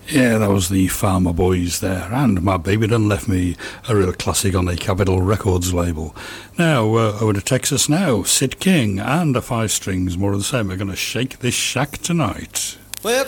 Yeah, that was the Farmer Boys there, and My Baby Done Left Me, a real classic on the Capitol Records label. Now, over to Texas now, Sid King and the Five Strings, more of the same. We're going to shake this shack tonight. Well,